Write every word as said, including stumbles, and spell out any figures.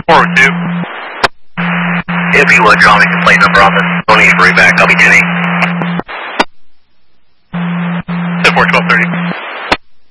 four two. If you would, draw me the plate number on this. Don't need to bring back. I'll be ten eight. ten four twelve thirty.